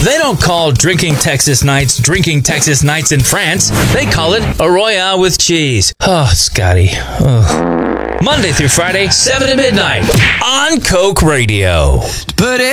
They don't call drinking Texas nights in France. They call it a Royale with cheese. Oh, Scotty. Oh. Monday through Friday, 7 to midnight on Coke Radio. But